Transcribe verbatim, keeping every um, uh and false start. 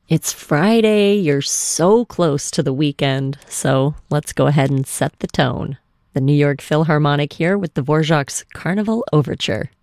It's Friday. You're so close to the weekend. So let's go ahead and set the tone. The New York Philharmonic here with Dvorak's Carnival Overture.